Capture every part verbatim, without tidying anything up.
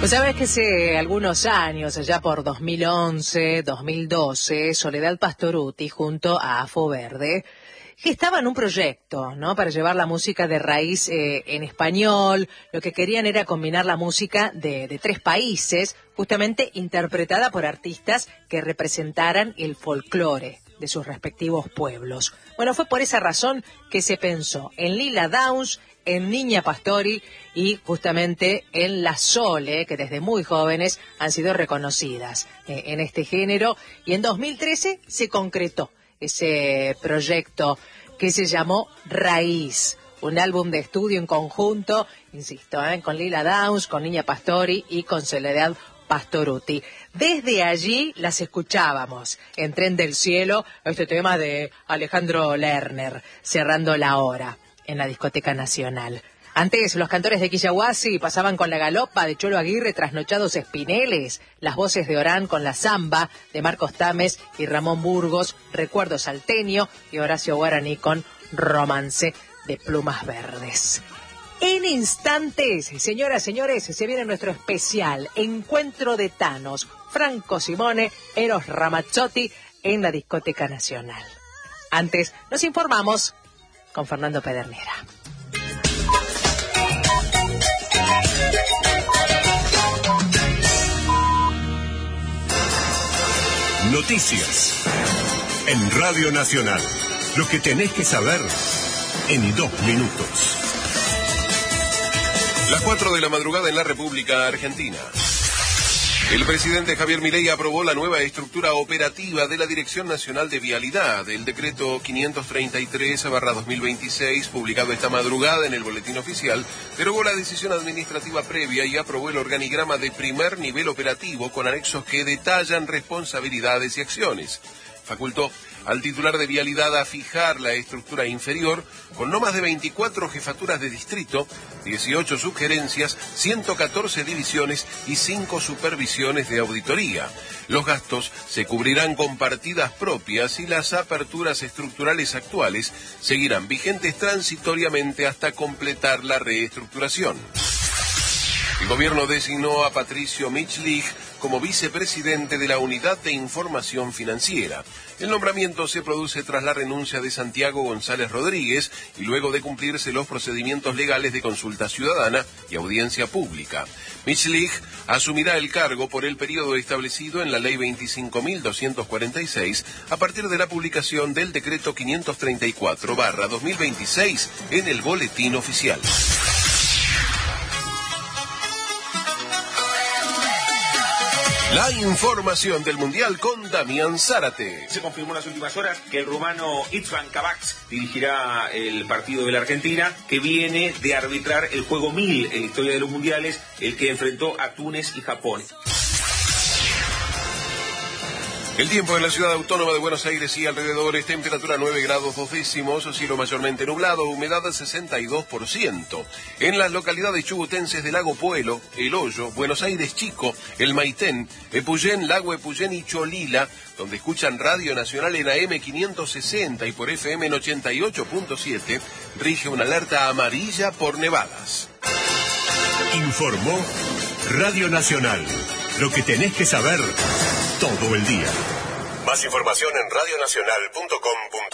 Pues sabes que hace algunos años, allá por dos mil once, dos mil doce, Soledad Pastorutti junto a Afo Verde gestaban un proyecto, ¿no?, para llevar la música de raíz eh, en español. Lo que querían era combinar la música de, de tres países, justamente interpretada por artistas que representaran el folclore de sus respectivos pueblos. Bueno, fue por esa razón que se pensó en Lila Downs, en Niña Pastori y justamente en la Sole, que desde muy jóvenes han sido reconocidas eh, en este género. Y en dos mil trece se concretó ese proyecto que se llamó Raíz, un álbum de estudio en conjunto, insisto, eh, con Lila Downs, con Niña Pastori y con Soledad Pastorutti. Desde allí las escuchábamos en Tren del Cielo, este tema de Alejandro Lerner, cerrando la hora en la Discoteca Nacional. Antes, los cantores de Quillahuasi pasaban con la galopa de Cholo Aguirre, Trasnochados Espineles, las voces de Orán con la samba de Marcos Tames y Ramón Burgos, Recuerdo Salteño, y Horacio Guaraní con Romance de Plumas Verdes. En instantes, señoras, señores, se viene nuestro especial Encuentro de Thanos, Franco Simone, Eros Ramazzotti en la Discoteca Nacional. Antes, nos informamos con Fernando Pedernera. Noticias en Radio Nacional. Lo que tenés que saber en dos minutos. Las cuatro de la madrugada en la República Argentina. El presidente Javier Milei aprobó la nueva estructura operativa de la Dirección Nacional de Vialidad. El decreto quinientos treinta y tres barra dos mil veintiséis, publicado esta madrugada en el Boletín Oficial, derogó la decisión administrativa previa y aprobó el organigrama de primer nivel operativo con anexos que detallan responsabilidades y acciones. Facultó al titular de Vialidad a fijar la estructura inferior con no más de veinticuatro jefaturas de distrito, dieciocho subgerencias, ciento catorce divisiones y cinco supervisiones de auditoría. Los gastos se cubrirán con partidas propias y las aperturas estructurales actuales seguirán vigentes transitoriamente hasta completar la reestructuración. El gobierno designó a Patricio Michlich como vicepresidente de la Unidad de Información Financiera. El nombramiento se produce tras la renuncia de Santiago González Rodríguez y luego de cumplirse los procedimientos legales de consulta ciudadana y audiencia pública. Michlich asumirá el cargo por el periodo establecido en la Ley veinticinco mil doscientos cuarenta y seis a partir de la publicación del decreto quinientos treinta y cuatro barra dos mil veintiséis en el Boletín Oficial. La información del Mundial con Damián Zárate. Se confirmó en las últimas horas que el rumano Itzvan Kabacs dirigirá el partido de la Argentina, que viene de arbitrar el juego mil en la historia de los mundiales, el que enfrentó a Túnez y Japón. El tiempo en la ciudad autónoma de Buenos Aires y alrededores: temperatura nueve grados dos décimos, cielo mayormente nublado, humedad sesenta y dos por ciento. En las localidades chubutenses de Lago Puelo, El Hoyo, Buenos Aires Chico, El Maitén, Epuyén, Lago Epuyén y Cholila, donde escuchan Radio Nacional en A M quinientos sesenta y por F M en ochenta y ocho punto siete, rige una alerta amarilla por nevadas. Informó Radio Nacional. Lo que tenés que saber todo el día. Más información en radio nacional punto com punto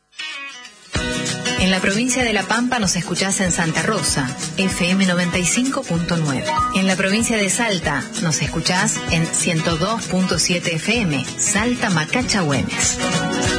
a r. En la provincia de La Pampa nos escuchás en Santa Rosa, F M noventa y cinco punto nueve. En la provincia de Salta nos escuchás en ciento dos punto siete F M, Salta Macacha Güemes.